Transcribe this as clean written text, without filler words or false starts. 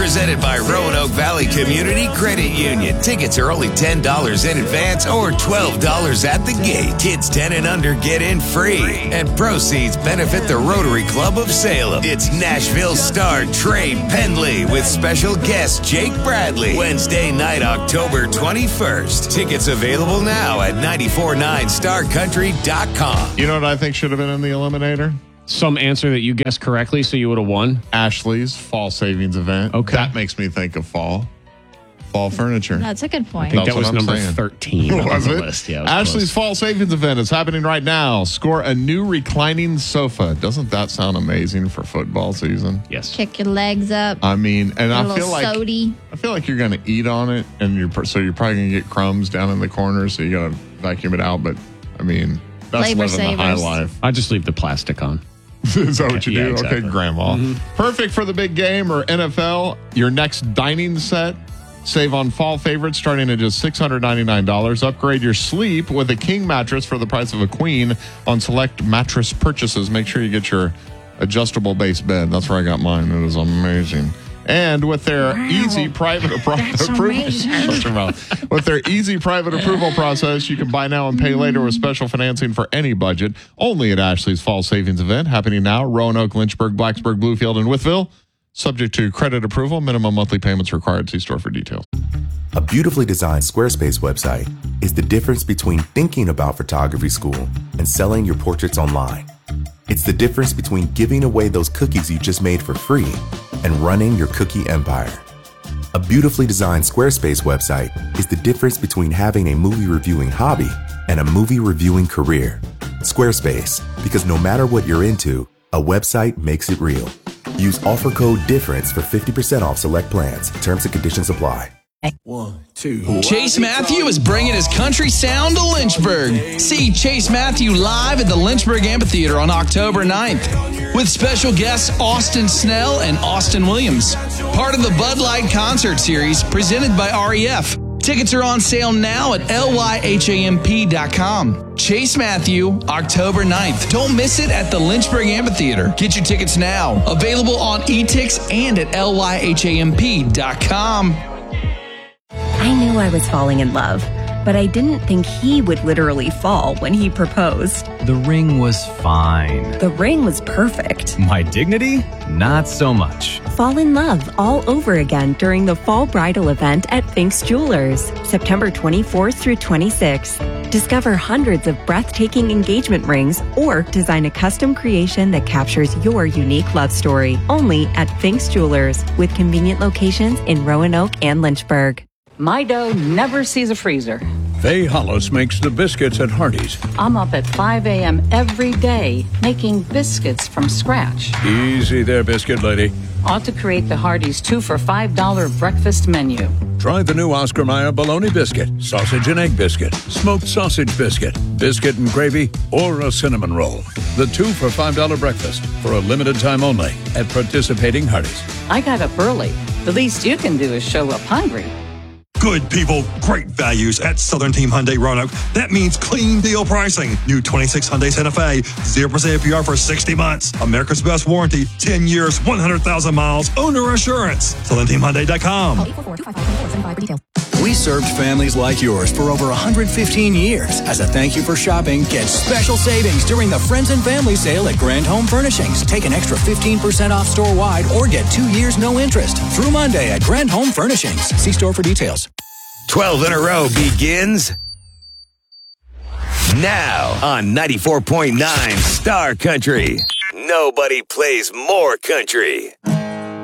Presented by Roanoke Valley Community Credit Union. Tickets are only $10 in advance or $12 at the gate. Kids 10 and under get in free. And proceeds benefit the Rotary Club of Salem. It's Nashville star Trey Pendley with special guest Jake Bradley. Wednesday night, October 21st. Tickets available now at 949starcountry.com. You know what I think should have been in the Eliminator? Some answer that you guessed correctly, so you would have won. Ashley's fall savings event. Okay. That makes me think of fall furniture. That's a good point. I think That's that was what I'm number saying. 13 on Was the it? list. Yeah, it was Ashley's close. fall savings event is happening right now. Score a new reclining sofa. Doesn't that sound amazing for football season? Yes. Kick your legs up. I mean, and a I little sody. feel like you're going to eat on it, and you're probably going to get crumbs down in the corner, so you got to vacuum it out. But I mean, that's Flavor living the high savers. life. I just leave the plastic on. Is that what you Yeah, do? exactly. Okay, Grandma. Perfect for the big game or NFL. Your next dining set. Save on fall favorites starting at just $699. Upgrade your sleep with a king mattress for the price of a queen on select mattress purchases. Make sure you get your adjustable base bed. That's where I got mine. It is amazing. And with their easy private approval, with their easy private approval process, you can buy now and pay later with special financing for any budget. Only at Ashley's Fall Savings Event, happening now. Roanoke, Lynchburg, Blacksburg, Bluefield, and Wytheville. Subject to credit approval, minimum monthly payments required. See store for details. A beautifully designed Squarespace website is the difference between thinking about photography school and selling your portraits online. It's the difference between giving away those cookies you just made for free and running your cookie empire. A beautifully designed Squarespace website is the difference between having a movie reviewing hobby and a movie reviewing career. Squarespace, because no matter what you're into, a website makes it real. Use offer code DIFFERENCE for 50% off select plans. Terms and conditions apply. Chase Matthew is bringing his country sound to Lynchburg. See Chase Matthew live at the Lynchburg Amphitheater on October 9th with special guests Austin Snell and Austin Williams. Part of the Bud Light Concert Series presented by REF. Tickets are on sale now at lyhamp.com. Chase Matthew, October 9th. Don't miss it at the Lynchburg Amphitheater. Get your tickets now. Available on eTix and at lyhamp.com. I knew I was falling in love, but I didn't think he would literally fall when he proposed. The ring was fine. The ring was perfect. My dignity? Not so much. Fall in love all over again during the fall bridal event at Fink's Jewelers, September 24th through 26th. Discover hundreds of breathtaking engagement rings or design a custom creation that captures your unique love story. Only at Fink's Jewelers, with convenient locations in Roanoke and Lynchburg. My dough never sees a freezer. Faye Hollis makes the biscuits at Hardee's. I'm up at 5 a.m. every day making biscuits from scratch. Easy there, biscuit lady. Ought to create the Hardee's 2 for $5 breakfast menu. Try the new Oscar Mayer bologna biscuit, sausage and egg biscuit, smoked sausage biscuit, biscuit and gravy, or a cinnamon roll. The 2 for $5 breakfast for a limited time only at participating Hardee's. I got up early. The least you can do is show up hungry. Good people, great values at Southern Team Hyundai Roanoke. That means clean deal pricing. New 26 Hyundai Santa Fe, 0% APR for 60 months. America's best warranty, 10 years, 100,000 miles, owner assurance. SouthernTeamHyundai.com. We served families like yours for over 115 years. As a thank you for shopping, get special savings during the Friends and Family Sale at Grand Home Furnishings. Take an extra 15% off store-wide or get 2 years no interest through Monday at Grand Home Furnishings. See store for details. 12 in a row begins now on 94.9 Star Country. Nobody plays more country.